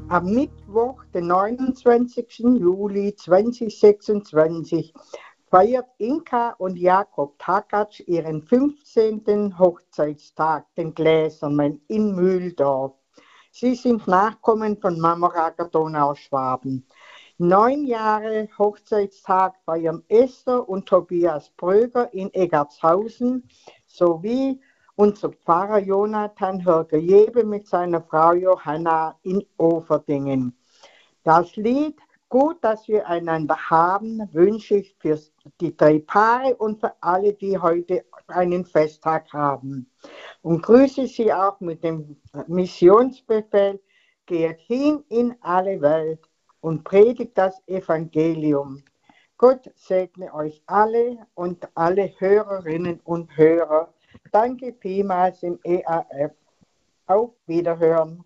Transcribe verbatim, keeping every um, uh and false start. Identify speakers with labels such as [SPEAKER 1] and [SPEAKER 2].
[SPEAKER 1] Am Mittwoch, den neunundzwanzigsten Juli zweitausendsechsundzwanzig, feiert Inka und Jakob Takac ihren fünfzehnten Hochzeitstag, den Gläsernen in Mühldorf. Sie sind Nachkommen von Mammeragger Donauschwaben. Neun Jahre Hochzeitstag feiern Esther und Tobias Bröger in Eggertshausen sowie unser Pfarrer Jonathan Hörger-Jebe mit seiner Frau Johanna in Overdingen. Das Lied "Gut, dass wir einander haben" wünsche ich für die drei Paare und für alle, die heute einen Festtag haben. Und grüße Sie auch mit dem Missionsbefehl: Geht hin in alle Welt und predigt das Evangelium. Gott segne euch alle und alle Hörerinnen und Hörer. Danke vielmals im E A F. Auf Wiederhören.